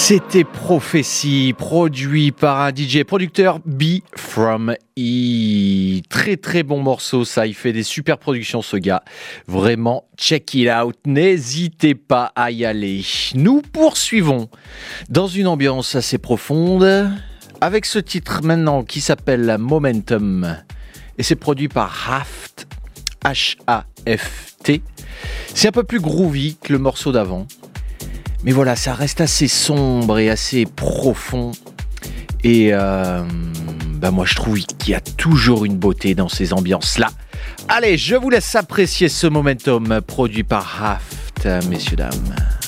C'était Prophecy, produit par un DJ producteur B from E. Très très bon morceau, ça, il fait des super productions ce gars. Vraiment, check it out, n'hésitez pas à y aller. Nous poursuivons dans une ambiance assez profonde avec ce titre maintenant qui s'appelle Momentum et c'est produit par Haft, H-A-F-T. C'est un peu plus groovy que le morceau d'avant. Mais voilà, ça reste assez sombre et assez profond. Et moi, je trouve qu'il y a toujours une beauté dans ces ambiances-là. Allez, je vous laisse apprécier ce momentum produit par Haft, messieurs, dames.